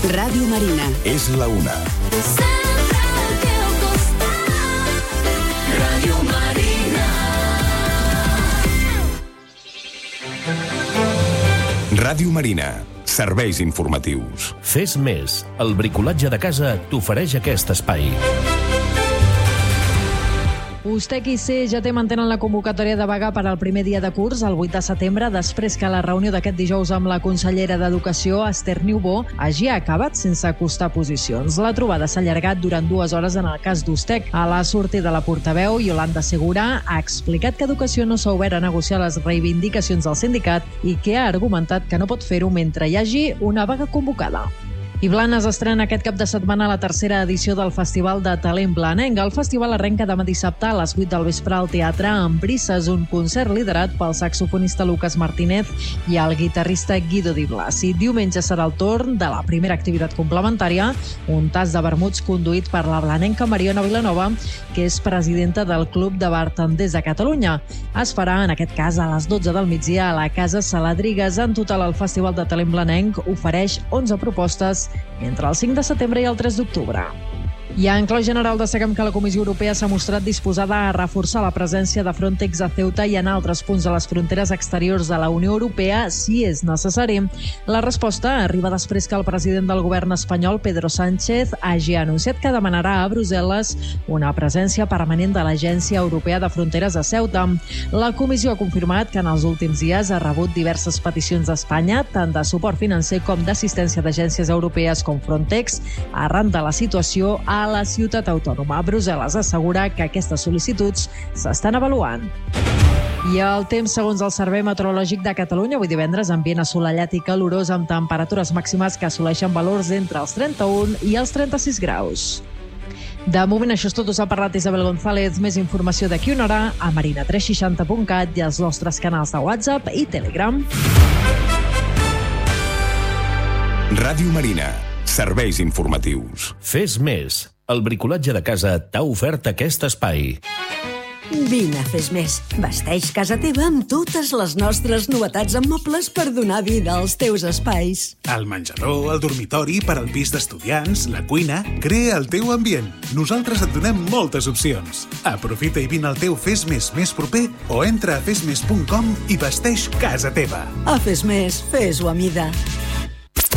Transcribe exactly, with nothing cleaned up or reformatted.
Ràdio Marina. És la una. Sempre al teu costat. Ràdio Marina. Ràdio Marina. Serveis informatius. Fes més. El bricolatge de casa t'ofereix aquest espai. Ustec i C G T mantenen la convocatòria de vaga per al primer dia de curs, el vuit de setembre, després que la reunió d'aquest dijous amb la consellera d'Educació, Esther Niubó, hagi acabat sense acostar posicions. La trobada s'ha allargat durant dues hores en el cas d'Ustec. A la sortida de la portaveu, Yolanda Segura, ha explicat que Educació no s'ha obert a negociar les reivindicacions del sindicat i que ha argumentat que no pot fer-ho mentre hi hagi una vaga convocada. I Blanes estrena aquest cap de setmana la tercera edició del Festival de Talent Blanenc. El festival arrenca demà dissabte a les vuit del vespre al Teatre Embrisses, un concert liderat pel saxofonista Lucas Martínez i el guitarrista Guido Di Blasi. Diumenge serà el torn de la primera activitat complementària, un tas de vermuts conduït per la blanenca Mariona Vilanova, que és presidenta del Club de Bartenders de Catalunya. Es farà, en aquest cas, a les dotze del migdia a la Casa Saladrigues. En total, el Festival de Talent Blanenc ofereix onze propostes entre el cinc de setembre i el tres d'octubre. I en clau general destaquem que la Comissió Europea s'ha mostrat disposada a reforçar la presència de Frontex a Ceuta i en altres punts de les fronteres exteriors de la Unió Europea si és necessari. La resposta arriba després que el president del govern espanyol, Pedro Sánchez, hagi anunciat que demanarà a Brussel·les una presència permanent de l'Agència Europea de Fronteres a Ceuta. La Comissió ha confirmat que en els últims dies ha rebut diverses peticions d'Espanya, tant de suport financer com d'assistència d'agències europees com Frontex, arran de la situació a a la ciutat autònoma. Brussel·les assegura que aquestes sol·licituds s'estan avaluant. I el temps, segons el Servei Meteorològic de Catalunya, avui divendres, ambient assolellat i calorós amb temperatures màximes que assoleixen valors entre els trenta-un i els trenta-sis graus. De moment això és tot, us ha parlat Isabel González. Més informació d'aquí una hora a marina tres seixanta punt cat i als nostres canals de WhatsApp i Telegram. Ràdio Marina. Serveis informatius. Fes més. El bricolatge de casa t'ha ofert aquest espai. Vine a Fes Més. Vesteix casa teva amb totes les nostres novetats en mobles per donar vida als teus espais. El menjador, el dormitori, per al pis d'estudiants, la cuina... Crea el teu ambient. Nosaltres et donem moltes opcions. Aprofita i vine al teu Fes Més més proper o entra a fes més punt com i vesteix casa teva. A Fes Més, fes-ho a mida.